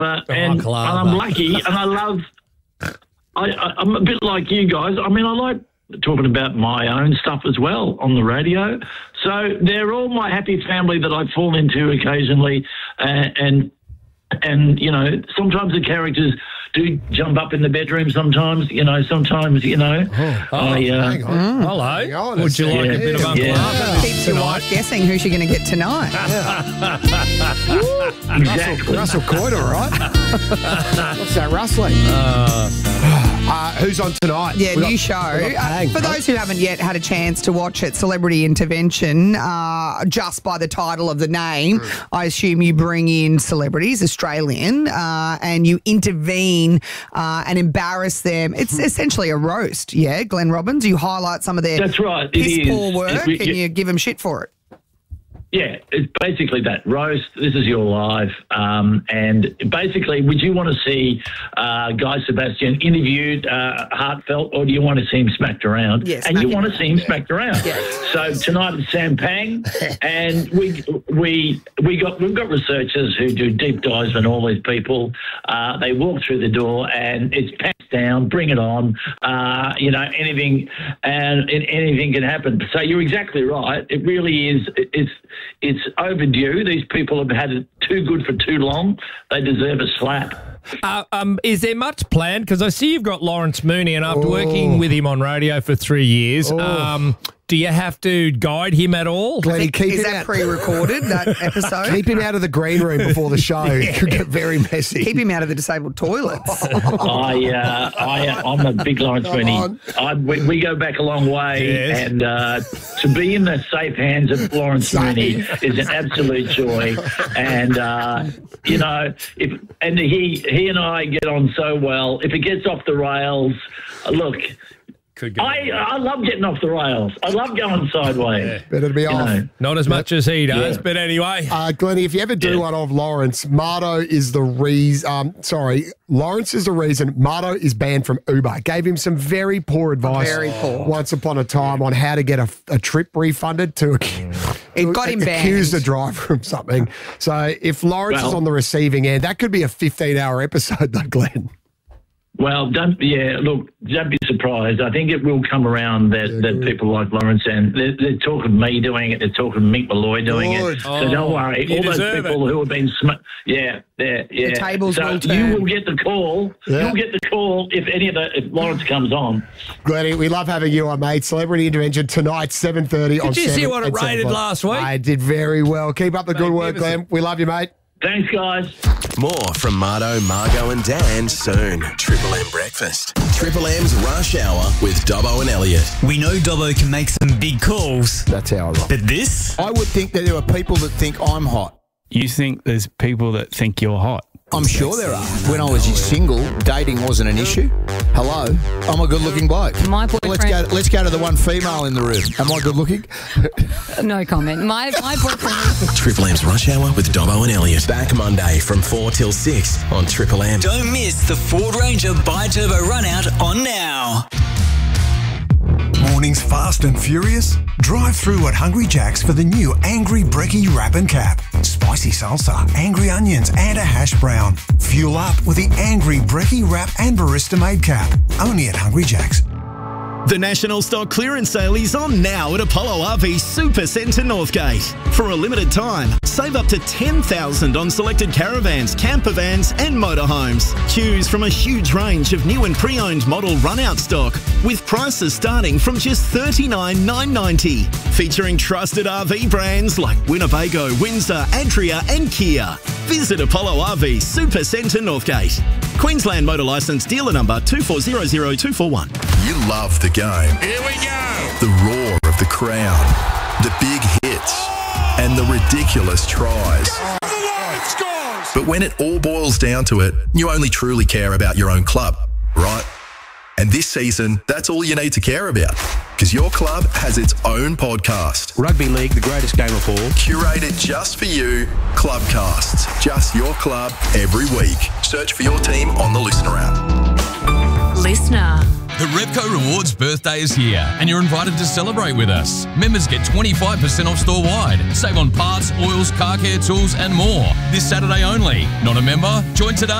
and I'm lucky, and I love. I'm a bit like you guys. I mean, I like talking about my own stuff as well on the radio. So they're all my happy family that I fall into occasionally, and you know, sometimes the characters do jump up in the bedroom. Sometimes, sometimes. Hang on. Hello. Would you like a bit of Uncle Arthur? Keeps your wife guessing who she's going to get tonight. Exactly. Russell Coit, all right? What's that rustling? Who's on tonight? Yeah, new show. For those who haven't yet had a chance to watch it, Celebrity Intervention, just by the title of the name, I assume you bring in celebrities, Australian, and you intervene and embarrass them. It's essentially a roast, yeah, Glenn Robbins? You highlight some of their That's right. piss-poor work and you give them shit for it. Yeah, it's basically that roast. This is your life, and basically, would you want to see Guy Sebastian interviewed, heartfelt, or do you want to see him smacked around? Yes, and you want to see him smacked around. Yeah. So tonight it's Sam Pang, and we've got researchers who do deep dives on all these people. They walk through the door, and it's pants down, bring it on. Anything can happen. So you're exactly right. It really is. It's overdue. These people have had it too good for too long. They deserve a slap. Is there much planned? Because I see you've got Lawrence Mooney, and after working with him on radio for 3 years, do you have to guide him at all? Glenny, Is that pre-recorded, that episode? Keep him out of the green room before the show. It could get very messy. Keep him out of the disabled toilets. I'm a big Lawrence Mooney. We go back a long way, and to be in the safe hands of Lawrence Mooney is an absolute joy. And he and I get on so well. If it gets off the rails, look. I love getting off the rails. I love going sideways. Yeah. Better to be off. Not as much as he does, but anyway. Glenny, if you ever do one of Lawrence, Lawrence is the reason Marto is banned from Uber. Gave him some very poor advice once upon a time on how to get a trip refunded to got him accuse banned. the driver of something. So if Lawrence is on the receiving end, that could be a 15-hour episode though, Glenn. Well, don't be surprised. I think it will come around that people like Lawrence, and they're talking me doing it, they're talking Mick Malloy doing it. So don't worry. All those people who have been the tables will turn. You will get the call. Yeah. You'll get the call if if Lawrence comes on. Glenny, we love having you on, mate. Celebrity Intervention tonight, 7:30 on 7. Did you see what it rated last week? I did very well. Keep up the good work, Glenn. We love you, mate. Thanks, guys. More from Marto, Margo and Dan soon. Triple M Breakfast. Triple M's Rush Hour with Dobbo and Elliot. We know Dobbo can make some big calls. That's how I roll. But this? I would think that there are people that think I'm hot. You think there's people that think you're hot? I'm sure there are. When I was single, dating wasn't an issue. Hello, I'm a good-looking bloke. My boyfriend... Let's go to the one female in the room. Am I good-looking? No comment. My boyfriend... Triple M's Rush Hour with Dobbo and Elliot. Back Monday from 4 till 6 on Triple M. Don't miss the Ford Ranger Bi-Turbo Run-Out on Now. Mornings fast and furious? Drive through at Hungry Jack's for the new Angry Brekkie Wrap and Cap. Spicy salsa, angry onions and a hash brown. Fuel up with the Angry Brekkie Wrap and Barista Made Cap. Only at Hungry Jack's. The National Stock Clearance Sale is on now at Apollo RV Super Centre Northgate. For a limited time, save up to $10,000 on selected caravans, camper vans and motorhomes. Choose from a huge range of new and pre-owned model run-out stock with prices starting from just $39,990. Featuring trusted RV brands like Winnebago, Windsor, Adria and Kia. Visit Apollo RV Super Centre Northgate. Queensland Motor Licence dealer number 2400241. You love the game. Here we go. The roar of the crowd. The big hits. And the ridiculous tries. But when it all boils down to it, you only truly care about your own club, right? And this season, that's all you need to care about. Because your club has its own podcast. Rugby League, the greatest game of all. Curated just for you, Clubcasts. Just your club every week. Search for your team on the Listener app. Listener. The Repco Rewards birthday is here and you're invited to celebrate with us. Members get 25% off store-wide. Save on parts, oils, car care tools and more. This Saturday only. Not a member? Join today.